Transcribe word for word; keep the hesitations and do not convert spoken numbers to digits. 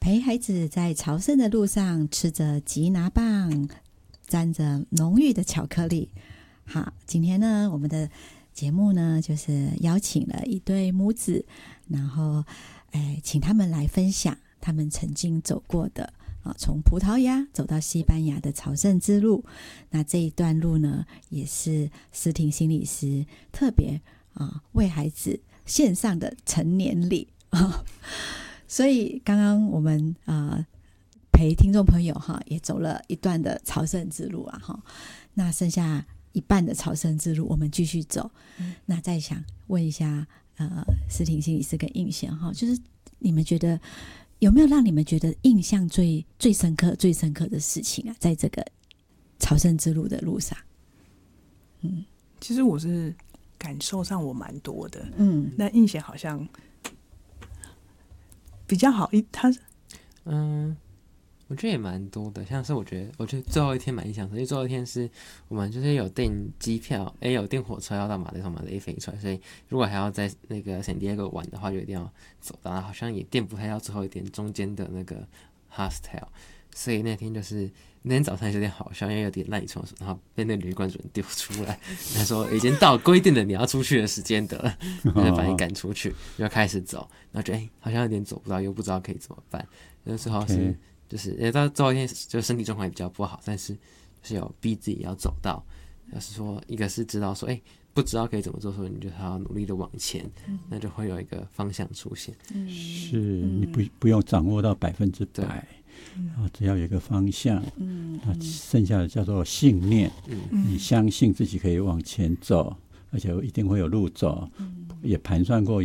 陪孩子在朝圣的路上，吃着吉拿棒，沾着浓郁的巧克力。好，今天呢，我们的节目呢，就是邀请了一对母子，然后，哎，请他们来分享他们曾经走过的啊，从葡萄牙走到西班牙的朝圣之路。那这一段路呢，也是思婷心理师特别啊为孩子献上的成年礼啊。所以刚刚我们呃陪听众朋友哈也走了一段的朝圣之路啊哈，那剩下一半的朝圣之路我们继续走。嗯、那再想问一下呃思婷心理师跟映贤哈，就是你们觉得有没有让你们觉得印象最最深刻、最深刻的事情啊？在这个朝圣之路的路上， 嗯，其实我是感受上我蛮多的， 嗯， 那映贤好像比较好一，他嗯，我觉得也蛮多的，像是我觉得，我觉得最后一天蛮印象深，因为最后一天是我们就是有订机票，哎，有订火车要到马德从马德飞出来，所以如果还要在那个圣地亚哥玩的话，就一定要走到，好像也订不太到最后一点中间的那个 hostel， 所以那天就是那天早上有点好笑，因为有点赖床，然后被那个旅馆主人丢出来，他说已经到规定的你要出去的时间的了，他就把你赶出去，就开始走，然后觉得哎好像有点走不到，又不知道可以怎么办，那时候是。Okay.就是也到最后一天，就身体状况也比较不好，但是就是有逼自己要走到，就是说一个是知道说，哎、欸，不知道可以怎么做，所以你就还要努力的往前，嗯、那就会有一个方向出现。 嗯、是你不不用掌握到百分之百，啊，只要有一个方向，嗯，那剩下的叫做信念，嗯，你相信自己可以往前走，而且一定会有路走，嗯、也盘算过。